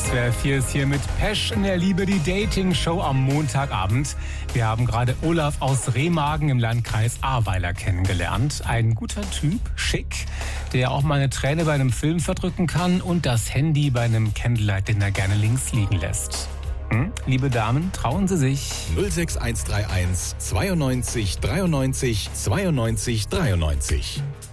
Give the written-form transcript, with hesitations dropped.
SWR 4 ist hier mit Pesch in der Liebe, die Dating-Show am Montagabend. Wir haben gerade Olaf aus Remagen im Landkreis Ahrweiler kennengelernt. Ein guter Typ, schick, der auch mal eine Träne bei einem Film verdrücken kann und das Handy bei einem Candlelight-Dinner gerne links liegen lässt. Liebe Damen, trauen Sie sich. 06131 92 93 92 93.